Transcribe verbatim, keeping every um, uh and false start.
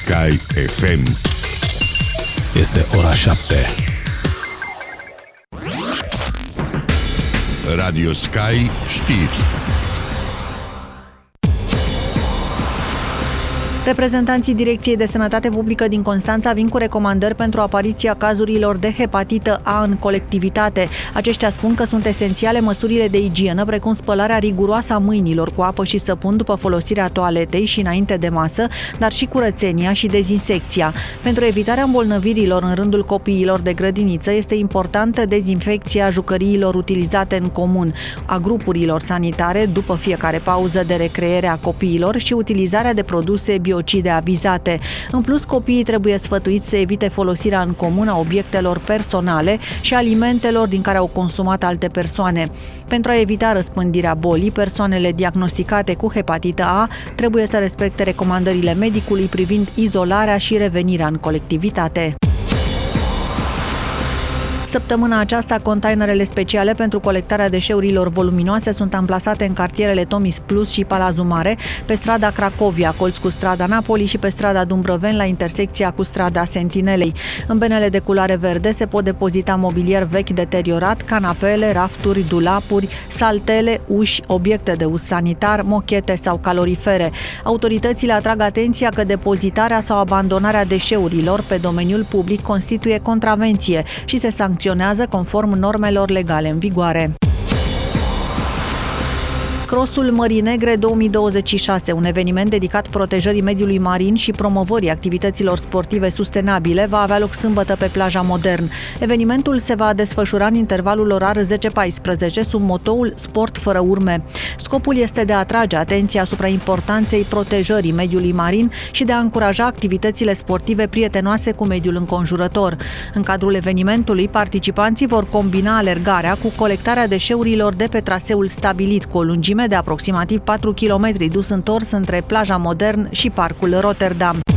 Sky F M. Este ora șapte. Radio Sky știri. Reprezentanții Direcției de Sănătate Publică din Constanța vin cu recomandări pentru apariția cazurilor de hepatită A în colectivitate. Aceștia spun că sunt esențiale măsurile de igienă, precum spălarea riguroasă a mâinilor cu apă și săpun după folosirea toaletei și înainte de masă, dar și curățenia și dezinsecția. Pentru evitarea îmbolnăvirilor în rândul copiilor de grădiniță este importantă dezinfecția jucăriilor utilizate în comun, a grupurilor sanitare după fiecare pauză de recreere a copiilor și utilizarea de produse biocide avizate. În plus, copiii trebuie sfătuiți să evite folosirea în comun a obiectelor personale și alimentelor din care au consumat alte persoane. Pentru a evita răspândirea bolii, persoanele diagnosticate cu hepatită A trebuie să respecte recomandările medicului privind izolarea și revenirea în colectivitate. Săptămâna aceasta, containerele speciale pentru colectarea deșeurilor voluminoase sunt amplasate în cartierele Tomis Plus și Palazul Mare, pe strada Cracovia, colț cu strada Napoli și pe strada Dumbrăveni, la intersecția cu strada Sentinelei. În benele de culoare verde se pot depozita mobilier vechi deteriorat, canapele, rafturi, dulapuri, saltele, uși, obiecte de uz sanitar, mochete sau calorifere. Autoritățile atrag atenția că depozitarea sau abandonarea deșeurilor pe domeniul public constituie contravenție și se sancționează conform normelor legale în vigoare. Crossul Mării Negre două mii douăzeci și șase, un eveniment dedicat protejării mediului marin și promovării activităților sportive sustenabile, va avea loc sâmbătă pe plaja Modern. Evenimentul se va desfășura în intervalul orar zece paisprezece sub motoul Sport fără urme. Scopul este de a atrage atenția asupra importanței protejării mediului marin și de a încuraja activitățile sportive prietenoase cu mediul înconjurător. În cadrul evenimentului, participanții vor combina alergarea cu colectarea deșeurilor de pe traseul stabilit, cu o lungime de aproximativ patru kilometri dus întors între plaja Modern și parcul Rotterdam.